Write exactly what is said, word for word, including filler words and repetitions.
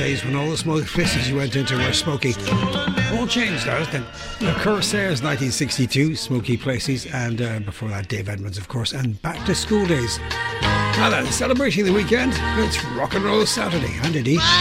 days when all the smoke places you went into were smoky. All changed now, then. The Corsairs, nineteen sixty-two, Smoky Places, and uh, before that, Dave Edmunds, of course, and Back to School Days. Now then, celebrating the weekend, it's Rock and Roll Saturday, and indeed.